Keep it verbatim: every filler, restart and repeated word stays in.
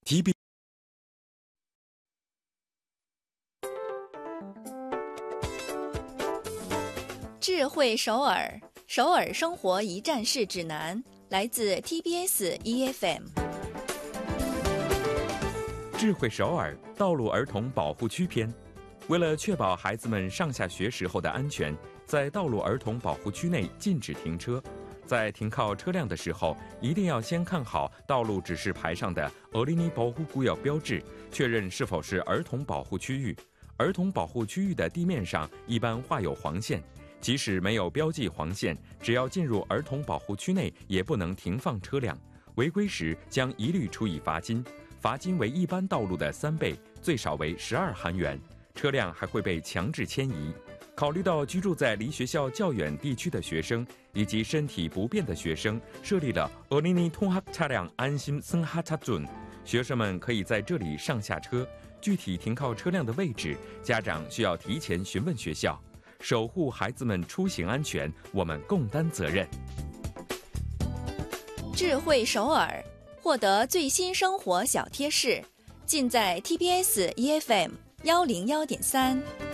T B 智慧首尔，首尔生活一站式指南，来自 T B S E F M。 智慧首尔道路儿童保护区篇。为了确保孩子们上下学时候的安全，在道路儿童保护区内禁止停车。在停靠车辆的时候，一定要先看好道路指示牌上的어린이保护구역标志，确认是否是儿童保护区域。儿童保护区域的地面上一般画有黄线，即使没有标记黄线，只要进入儿童保护区内，也不能停放车辆。违规时将一律处以罚金，罚金为一般道路的三倍，最少为十二韩元。车辆还会被强制迁移。考虑到居住在离学校较远地区的学生以及身体不便的学生，设立了어린이通학차량安心승하차 준，学生们可以在这里上下车。具体停靠车辆的位置，家长需要提前询问学校。守护孩子们出行安全，我们共担责任。 智慧首尔，获得最新生活小贴士，尽在 T B S E F M 幺零幺点三。